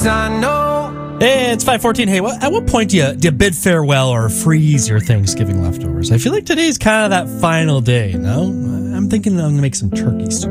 I know. Hey, it's 5:14. Hey, at what point do you bid farewell or freeze your Thanksgiving leftovers? I feel like today's kind of that final day, no? I'm thinking I'm going to make some turkey stew.